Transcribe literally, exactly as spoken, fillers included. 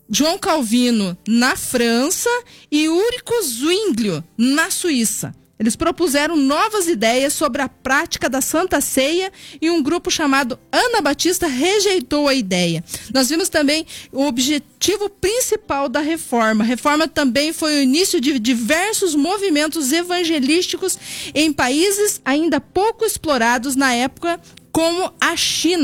João Calvino na França e Ulrico Zwinglio na Suíça. Eles propuseram novas ideias sobre a prática da Santa Ceia e um grupo chamado Anabatista rejeitou a ideia. Nós vimos também o objetivo principal da reforma. A reforma também foi o início de diversos movimentos evangelísticos em países ainda pouco explorados na época, como a China.